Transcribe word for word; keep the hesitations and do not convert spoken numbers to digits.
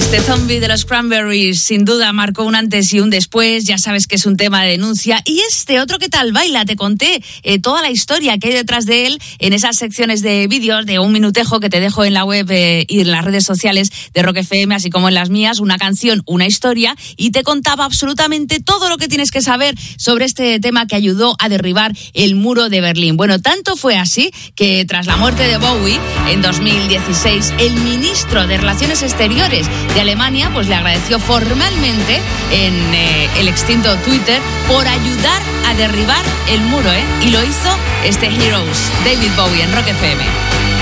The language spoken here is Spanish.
Este Zombie de los Cranberries sin duda marcó un antes y un después. Ya sabes que es un tema de denuncia. Y este otro, ¿qué tal baila? Te conté eh, toda la historia que hay detrás de él en esas secciones de vídeos de un minutejo que te dejo en la web eh, y en las redes sociales de Rock F M, así como en las mías. Una canción, una historia, y te contaba absolutamente todo lo que tienes que saber sobre este tema que ayudó a derribar el muro de Berlín. Bueno, tanto fue así que tras la muerte de Bowie en dos mil dieciséis, el ministro de Relaciones Exteriores de Alemania pues le agradeció formalmente en eh, el extinto Twitter por ayudar a derribar el muro, ¿eh? Y lo hizo este Heroes, David Bowie, en Rock F M.